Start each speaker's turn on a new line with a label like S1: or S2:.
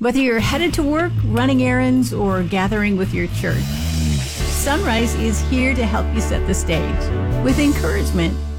S1: Whether you're headed to work, running errands, or gathering with your church, Sunrise is here to help you set the stage with encouragement